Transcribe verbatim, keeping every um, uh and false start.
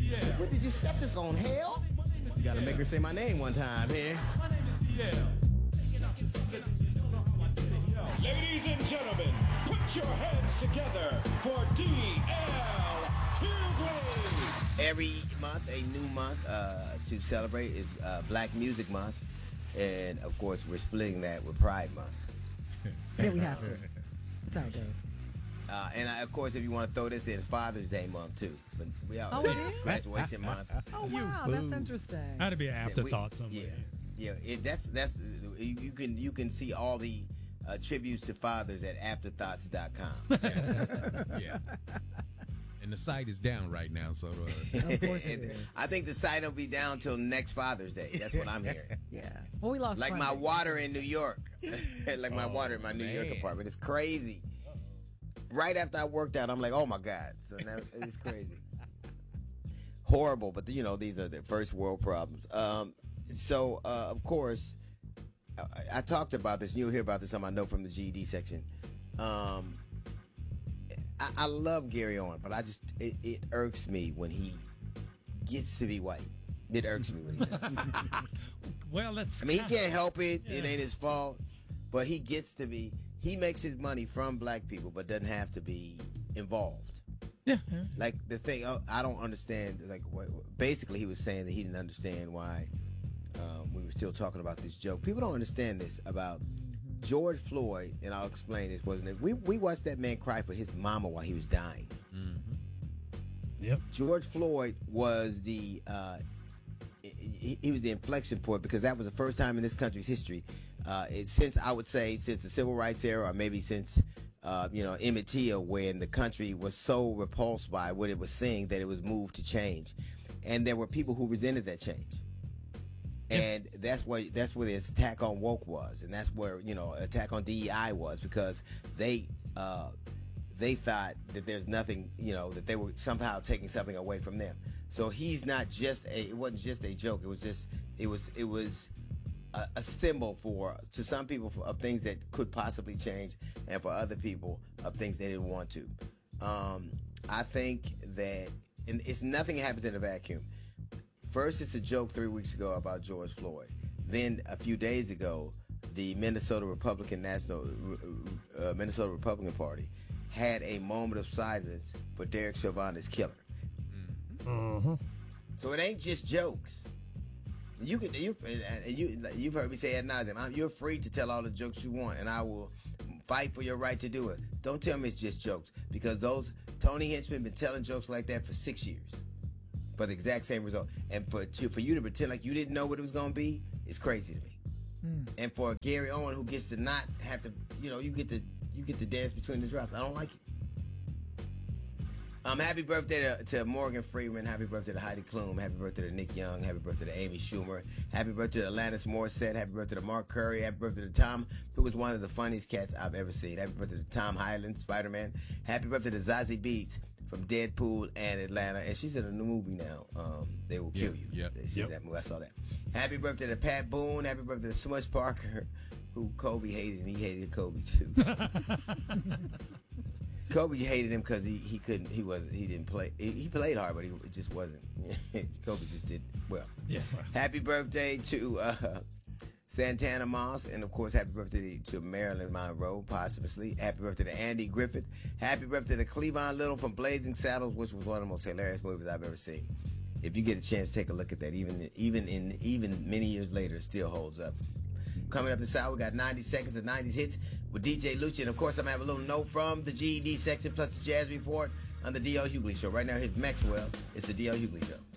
What did you set this on, hell? You gotta make her say my name one time here. Ladies and gentlemen, put your hands together for D L Hughley. Every month, a new month uh, to celebrate is uh, Black Music Month. And, of course, we're splitting that with Pride Month. Yeah, we have to. That's how it goes. Uh, and, I, of course, if you want to throw this in, Father's Day month, too. But we are, Oh, it is? graduation month. Oh, wow. That's interesting. That'd be an afterthought Yeah, somewhere. yeah, yeah. It, that's that's you can you can see all the uh, tributes to fathers at afterthoughts dot com. Yeah. And the site is down right now, so. Uh, Of course it is. I think the site will be down till next Father's Day. That's what I'm hearing. Yeah. Well, we lost Like Sunday. my water in New York. Like my Oh, water in my New York man. apartment. It's crazy. Right after I worked out, I'm like, oh my God. So now it's crazy. Horrible, but you know, these are the first world problems. Um, so, uh, of course, I, I talked about this, and you'll hear about this on my note from the G E D section. Um, I, I love Gary Owen, but I just, it, it irks me when he gets to be white. It irks me when he does. Well, that's. I mean, he can't help it. It ain't his fault. But he gets to be, he makes his money from black people, but doesn't have to be involved. Yeah. yeah. Like, the thing, uh, I don't understand, like, what, basically he was saying that he didn't understand why um, we were still talking about this joke. People don't understand this about George Floyd, and I'll explain this, wasn't it? We, we watched that man cry for his mama while he was dying. Yep. George Floyd was the uh, he, he was the inflection point because that was the first time in this country's history, uh, it, since I would say since the civil rights era, or maybe since uh, you know Emmett Till, when the country was so repulsed by what it was seeing that it was moved to change, and there were people who resented that change. And that's what that's where this attack on woke was, and that's where you know attack on D E I was, because they uh, they thought that there's nothing, you know, that they were somehow taking something away from them. So he's not just a it wasn't just a joke. It was just it was it was a, a symbol for to some people for, of things that could possibly change, and for other people of things they didn't want to. Um, I think that and it's nothing happens in a vacuum. First, it's a joke three weeks ago about George Floyd. Then, a few days ago, the Minnesota Republican National uh, Minnesota Republican Party had a moment of silence for Derek Chauvin's killer. Uh-huh. So it ain't just jokes. You can you you you've heard me say ad nauseum. You're free to tell all the jokes you want, and I will fight for your right to do it. Don't tell me it's just jokes, because those Tony Hinchman been telling jokes like that for six years. For the exact same result. And for to, for you to pretend like you didn't know what it was going to be, it's crazy to me. Mm. And for Gary Owen, who gets to not have to, you know, you get to you get to dance between the drops. I don't like it. Um, happy birthday to, to Morgan Freeman. Happy birthday to Heidi Klum. Happy birthday to Nick Young. Happy birthday to Amy Schumer. Happy birthday to Alanis Morissette. Happy birthday to Mark Curry. Happy birthday to Tom, who was one of the funniest cats I've ever seen. Happy birthday to Tom Highland, Spider-Man. Happy birthday to Zazie Beetz from Deadpool and Atlanta. And she's in a new movie now. Um, They Will Kill You. Yep. She's Yep. that movie. I saw that. Happy birthday to Pat Boone. Happy birthday to Smush Parker, who Kobe hated, and he hated Kobe too. Kobe hated him because he, he couldn't he wasn't he didn't play he, he played hard, but he just wasn't. Kobe just did well. Yeah. Happy birthday to uh, Santana Moss, and of course happy birthday to Marilyn Monroe, posthumously. Happy birthday to Andy Griffith. Happy birthday to Cleavon Little from Blazing Saddles, which was one of the most hilarious movies I've ever seen. If you get a chance, take a look at that. Even even in even many years later, it still holds up. Coming up this hour, we got ninety seconds of nineties hits with D J Lucci. And of course, I'm going to have a little note from the G E D section, plus the Jazz Report on the D L Hughley Show. Right now, here's Maxwell. It's the D L Hughley Show.